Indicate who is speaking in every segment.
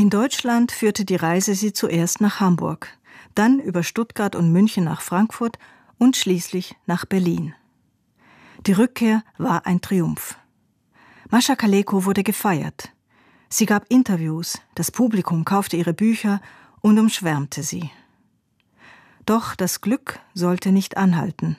Speaker 1: In Deutschland führte die Reise sie zuerst nach Hamburg, dann über Stuttgart und München nach Frankfurt und schließlich nach Berlin. Die Rückkehr war ein Triumph. Mascha Kaleko wurde gefeiert. Sie gab Interviews, das Publikum kaufte ihre Bücher und umschwärmte sie. Doch das Glück sollte nicht anhalten.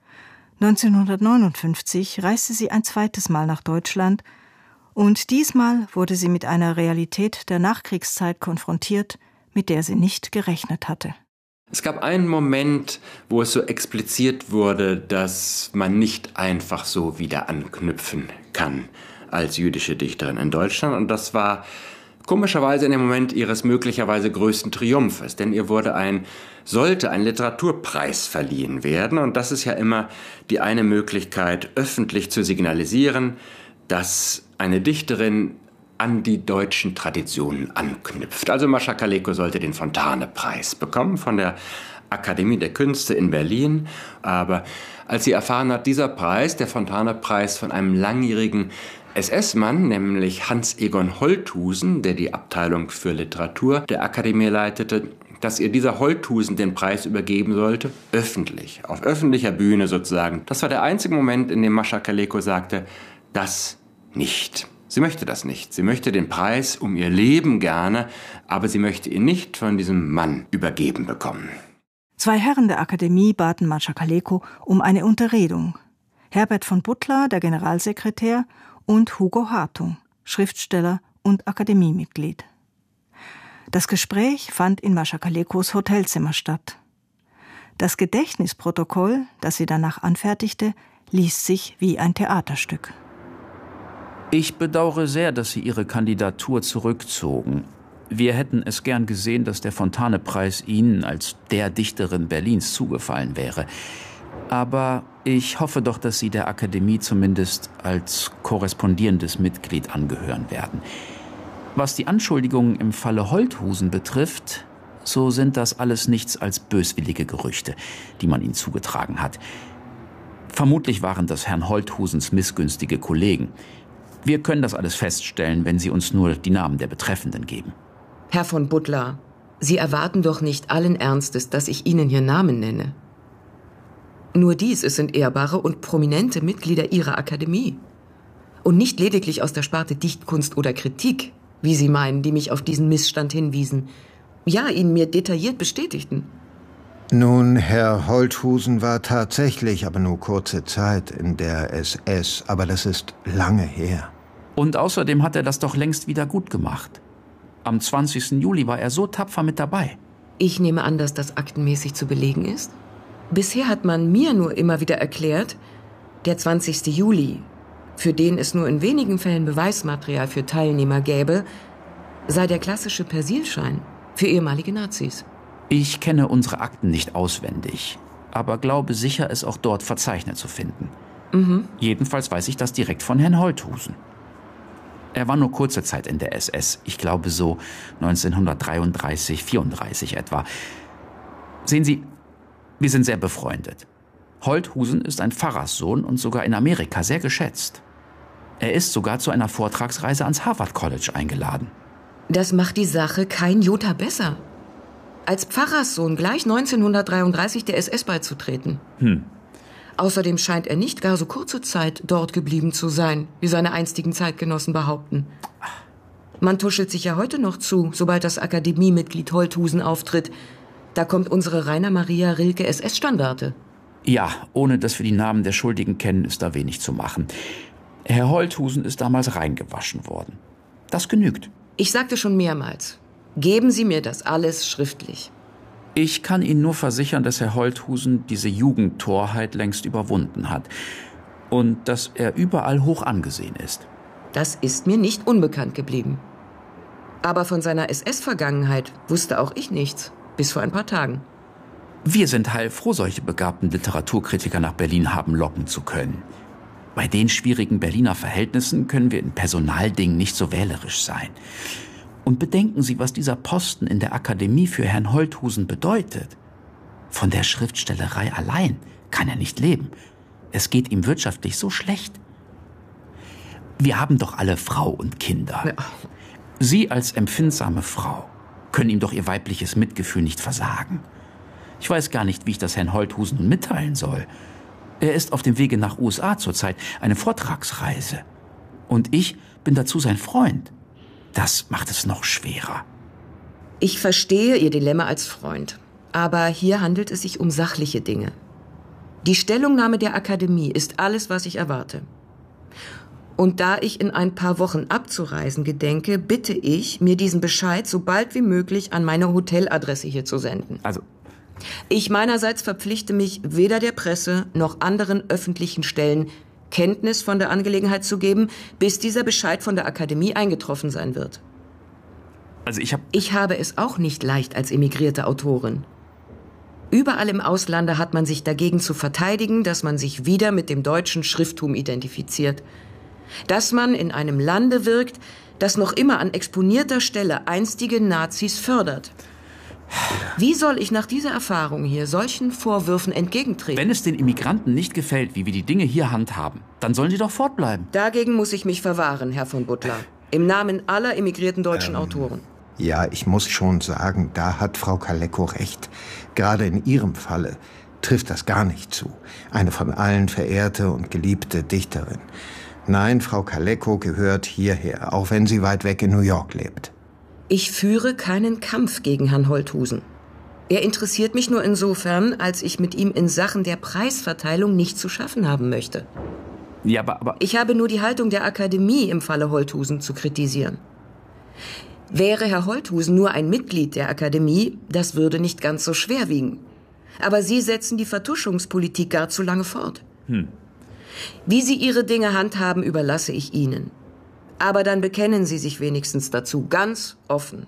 Speaker 1: 1959 reiste sie ein zweites Mal nach Deutschland und diesmal wurde sie mit einer Realität der Nachkriegszeit konfrontiert, mit der sie nicht gerechnet hatte.
Speaker 2: Es gab einen Moment, wo es so expliziert wurde, dass man nicht einfach so wieder anknüpfen kann als jüdische Dichterin in Deutschland. Und das war komischerweise in dem Moment ihres möglicherweise größten Triumphes. Denn ihr sollte ein Literaturpreis verliehen werden. Und das ist ja immer die eine Möglichkeit, öffentlich zu signalisieren, dass eine Dichterin an die deutschen Traditionen anknüpft. Also Mascha Kaleko sollte den Fontane-Preis bekommen von der Akademie der Künste in Berlin. Aber als sie erfahren hat, dieser Preis, der Fontane-Preis von einem langjährigen SS-Mann, nämlich Hans-Egon Holthusen, der die Abteilung für Literatur der Akademie leitete, dass ihr dieser Holthusen den Preis übergeben sollte, öffentlich, auf öffentlicher Bühne sozusagen. Das war der einzige Moment, in dem Mascha Kaleko sagte, das nicht. Sie möchte das nicht. Sie möchte den Preis um ihr Leben gerne, aber sie möchte ihn nicht von diesem Mann übergeben bekommen.
Speaker 1: 2 Herren der Akademie baten Mascha Kaleko um eine Unterredung. Herbert von Butler, der Generalsekretär, und Hugo Hartung, Schriftsteller und Akademiemitglied. Das Gespräch fand in Mascha Kalekos Hotelzimmer statt. Das Gedächtnisprotokoll, das sie danach anfertigte, liest sich wie ein Theaterstück.
Speaker 3: Ich bedauere sehr, dass Sie Ihre Kandidatur zurückzogen. Wir hätten es gern gesehen, dass der Fontane-Preis Ihnen als der Dichterin Berlins zugefallen wäre. Aber ich hoffe doch, dass Sie der Akademie zumindest als korrespondierendes Mitglied angehören werden. Was die Anschuldigungen im Falle Holthusen betrifft, so sind das alles nichts als böswillige Gerüchte, die man Ihnen zugetragen hat. Vermutlich waren das Herrn Holthusens missgünstige Kollegen. Wir können das alles feststellen, wenn Sie uns nur die Namen der Betreffenden geben.
Speaker 4: Herr von Butler, Sie erwarten doch nicht allen Ernstes, dass ich Ihnen hier Namen nenne. Nur dies, es sind ehrbare und prominente Mitglieder Ihrer Akademie. Und nicht lediglich aus der Sparte Dichtkunst oder Kritik, wie Sie meinen, die mich auf diesen Missstand hinwiesen. Ja, ihn mir detailliert bestätigten.
Speaker 5: Nun, Herr Holthusen war tatsächlich aber nur kurze Zeit in der SS, aber das ist lange her.
Speaker 3: Und außerdem hat er das doch längst wieder gut gemacht. Am 20. Juli war er so tapfer mit dabei.
Speaker 4: Ich nehme an, dass das aktenmäßig zu belegen ist. Bisher hat man mir nur immer wieder erklärt, der 20. Juli, für den es nur in wenigen Fällen Beweismaterial für Teilnehmer gäbe, sei der klassische Persilschein für ehemalige Nazis.
Speaker 3: Ich kenne unsere Akten nicht auswendig, aber glaube sicher, es auch dort verzeichnet zu finden. Jedenfalls weiß ich das direkt von Herrn Holthusen. Er war nur kurze Zeit in der SS, ich glaube so 1933, 34 etwa. Sehen Sie, wir sind sehr befreundet. Holthusen ist ein Pfarrerssohn und sogar in Amerika sehr geschätzt. Er ist sogar zu einer Vortragsreise ans Harvard College eingeladen.
Speaker 4: Das macht die Sache kein Jota besser. Als Pfarrerssohn gleich 1933 der SS beizutreten. Außerdem scheint er nicht gar so kurze Zeit dort geblieben zu sein, wie seine einstigen Zeitgenossen behaupten. Man tuschelt sich ja heute noch zu, sobald das Akademiemitglied Holthusen auftritt. Da kommt unsere Rainer Maria Rilke SS-Standarte.
Speaker 3: Ja, ohne dass wir die Namen der Schuldigen kennen, ist da wenig zu machen. Herr Holthusen ist damals reingewaschen worden. Das genügt.
Speaker 4: Ich sagte schon mehrmals, geben Sie mir das alles schriftlich.
Speaker 3: Ich kann Ihnen nur versichern, dass Herr Holthusen diese Jugendtorheit längst überwunden hat und dass er überall hoch angesehen ist.
Speaker 4: Das ist mir nicht unbekannt geblieben. Aber von seiner SS-Vergangenheit wusste auch ich nichts, bis vor ein paar Tagen.
Speaker 3: Wir sind heilfroh, solche begabten Literaturkritiker nach Berlin haben locken zu können. Bei den schwierigen Berliner Verhältnissen können wir in Personaldingen nicht so wählerisch sein. Und bedenken Sie, was dieser Posten in der Akademie für Herrn Holthusen bedeutet. Von der Schriftstellerei allein kann er nicht leben. Es geht ihm wirtschaftlich so schlecht. Wir haben doch alle Frau und Kinder.
Speaker 4: Ja.
Speaker 3: Sie als empfindsame Frau können ihm doch Ihr weibliches Mitgefühl nicht versagen. Ich weiß gar nicht, wie ich das Herrn Holthusen nun mitteilen soll. Er ist auf dem Wege nach USA zurzeit, eine Vortragsreise. Und ich bin dazu sein Freund. Das macht es noch schwerer.
Speaker 4: Ich verstehe Ihr Dilemma als Freund. Aber hier handelt es sich um sachliche Dinge. Die Stellungnahme der Akademie ist alles, was ich erwarte. Und da ich in ein paar Wochen abzureisen gedenke, bitte ich, mir diesen Bescheid so bald wie möglich an meine Hoteladresse hier zu senden.
Speaker 3: Also,
Speaker 4: ich meinerseits verpflichte mich, weder der Presse noch anderen öffentlichen Stellen Kenntnis von der Angelegenheit zu geben, bis dieser Bescheid von der Akademie eingetroffen sein wird.
Speaker 3: also
Speaker 4: Ich habe es auch nicht leicht als emigrierte Autorin. Überall im Auslande hat man sich dagegen zu verteidigen, dass man sich wieder mit dem deutschen Schrifttum identifiziert. Dass man in einem Lande wirkt, das noch immer an exponierter Stelle einstige Nazis fördert. Wie soll ich nach dieser Erfahrung hier solchen Vorwürfen entgegentreten?
Speaker 3: Wenn es den Immigranten nicht gefällt, wie wir die Dinge hier handhaben, dann sollen sie doch fortbleiben.
Speaker 4: Dagegen muss ich mich verwahren, Herr von Butler. Im Namen aller emigrierten deutschen Autoren.
Speaker 5: Ja, ich muss schon sagen, da hat Frau Kaleko recht. Gerade in Ihrem Falle trifft das gar nicht zu. Eine von allen verehrte und geliebte Dichterin. Nein, Frau Kaleko gehört hierher, auch wenn sie weit weg in New York lebt.
Speaker 4: Ich führe keinen Kampf gegen Herrn Holthusen. Er interessiert mich nur insofern, als ich mit ihm in Sachen der Preisverteilung nichts zu schaffen haben möchte.
Speaker 3: Ja, aber...
Speaker 4: Ich habe nur die Haltung der Akademie im Falle Holthusen zu kritisieren. Wäre Herr Holthusen nur ein Mitglied der Akademie, das würde nicht ganz so schwer wiegen. Aber Sie setzen die Vertuschungspolitik gar zu lange fort. Wie Sie Ihre Dinge handhaben, überlasse ich Ihnen. Aber dann bekennen Sie sich wenigstens dazu, ganz offen.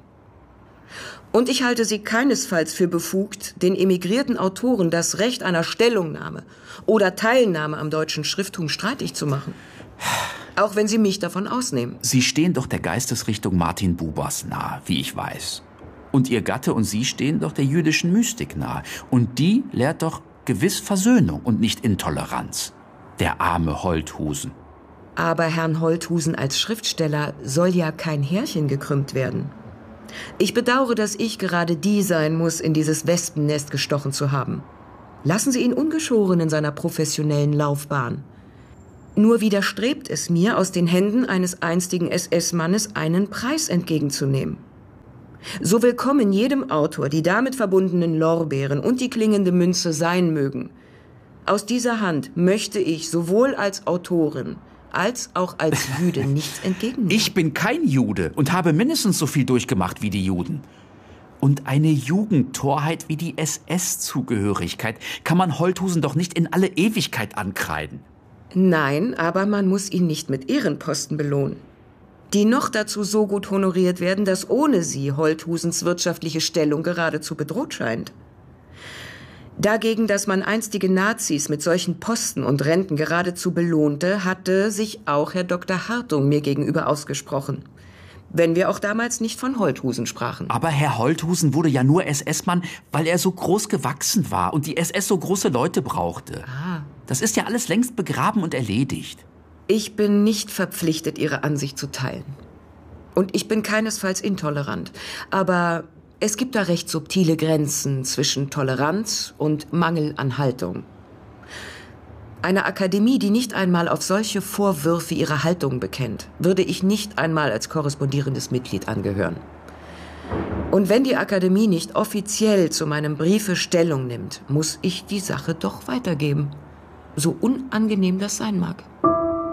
Speaker 4: Und ich halte Sie keinesfalls für befugt, den emigrierten Autoren das Recht einer Stellungnahme oder Teilnahme am deutschen Schrifttum streitig zu machen. Auch wenn Sie mich davon ausnehmen.
Speaker 3: Sie stehen doch der Geistesrichtung Martin Bubers nahe, wie ich weiß. Und Ihr Gatte und Sie stehen doch der jüdischen Mystik nahe. Und die lehrt doch gewiss Versöhnung und nicht Intoleranz. Der arme Holthusen.
Speaker 4: Aber Herrn Holthusen als Schriftsteller soll ja kein Härchen gekrümmt werden. Ich bedauere, dass ich gerade die sein muss, in dieses Wespennest gestochen zu haben. Lassen Sie ihn ungeschoren in seiner professionellen Laufbahn. Nur widerstrebt es mir, aus den Händen eines einstigen SS-Mannes einen Preis entgegenzunehmen. So willkommen jedem Autor die damit verbundenen Lorbeeren und die klingende Münze sein mögen. Aus dieser Hand möchte ich sowohl als Autorin als auch als Jude nichts entgegennehmen.
Speaker 3: Ich bin kein Jude und habe mindestens so viel durchgemacht wie die Juden. Und eine Jugendtorheit wie die SS-Zugehörigkeit kann man Holthusen doch nicht in alle Ewigkeit ankreiden.
Speaker 4: Nein, aber man muss ihn nicht mit Ehrenposten belohnen, die noch dazu so gut honoriert werden, dass ohne sie Holthusens wirtschaftliche Stellung geradezu bedroht scheint. Dagegen, dass man einstige Nazis mit solchen Posten und Renten geradezu belohnte, hatte sich auch Herr Dr. Hartung mir gegenüber ausgesprochen. Wenn wir auch damals nicht von Holthusen sprachen.
Speaker 3: Aber Herr Holthusen wurde ja nur SS-Mann, weil er so groß gewachsen war und die SS so große Leute brauchte. Das ist ja alles längst begraben und erledigt.
Speaker 4: Ich bin nicht verpflichtet, Ihre Ansicht zu teilen. Und ich bin keinesfalls intolerant. Aber es gibt da recht subtile Grenzen zwischen Toleranz und Mangel an Haltung. Eine Akademie, die nicht einmal auf solche Vorwürfe ihre Haltung bekennt, würde ich nicht einmal als korrespondierendes Mitglied angehören. Und wenn die Akademie nicht offiziell zu meinem Briefe Stellung nimmt, muss ich die Sache doch weitergeben. So unangenehm das sein mag.